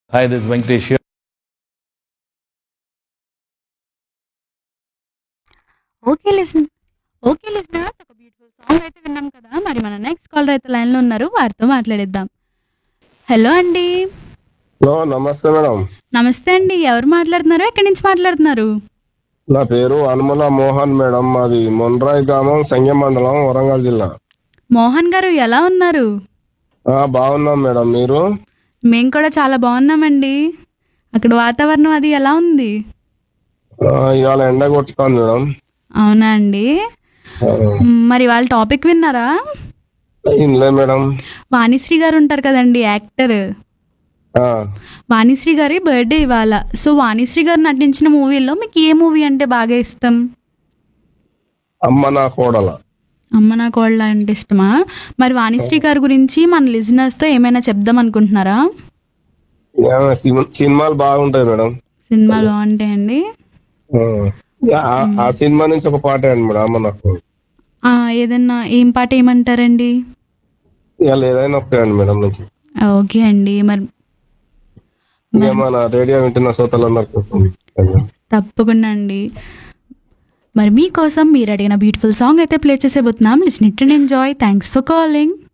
Hi, this is Venkatesh here. Okay listen okay listeners, ఒక beautiful song అయితే విన్నాం కదా. మరి మన నెక్స్ట్ కాలర్ అయితే లైన్లో ఉన్నారు, వారితో మాట్లాడేద్దాం. హలో అండి. హలో, నమస్తే మేడం. నమస్తే అండి, ఎవరు మాట్లాడుతున్నారు, ఎక్కడి నుంచి మాట్లాడుతున్నారు? నా పేరు అనుముల మోహన్ మేడం. మాది మొన్రాయ్ గ్రామం, సంగెం మండలం, వరంగల్ జిల్లా. మోహన్ గారు ఎలా ఉన్నారు? బాగున్నాం మేడం. మీరు? మేము కూడా చాలా బాగున్నామండి. అక్కడ వాతావరణం అది ఎలా ఉంది? ఇవాళ ఎండ కొట్టుతాను మేడం. అవునా అండి. మరి వాళ్ళ టాపిక్ విన్నారా? ఇంలే మేడం. వాణిశ్రీ గారు ఉంటారు కదండి, యాక్టర్. ఆ, వాణిశ్రీ గారి బర్త్డే ఇవాళ. సో వాణిశ్రీ గారు నటించిన మూవీలో మీకు ఏ మూవీ అంటే బాగా ఇష్టం? అమ్మ నా కోడల. అమ్మ నా కోళ్ళ అంటే ఇష్టమా? మరి వాణిశ్రీ గారి గురించి మన లిజనర్స్తో ఏమైనా చెప్దాం అనుకుంటున్నారా? సినిమాలు బాగుంటాయి మేడం. సినిమాలు బాగుంటాయండి. ఆ సినిమా నుంచి ఒక పాట అండి మేడం, అమ్మ నా కోడల. ఏదన్నా ఏం పాట ఏమంటారండి? ఇవాళ ఏదైనా ఒకేయండి మేడం నుంచి. ఓకే అండి. మరి మన రేడియో వింటున్న శ్రోతలందరికీ తప్పకుండా అండి. మరి మీకోసం మీరు అడిగిన బ్యూటిఫుల్ సాంగ్ అయితే play చేసేబోతున్నాం. Listen it and enjoy. Thanks for calling.